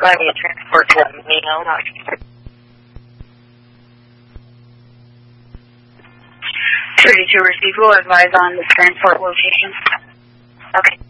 I need transport to Mino. 32 received. Will advise on the transport location. Okay.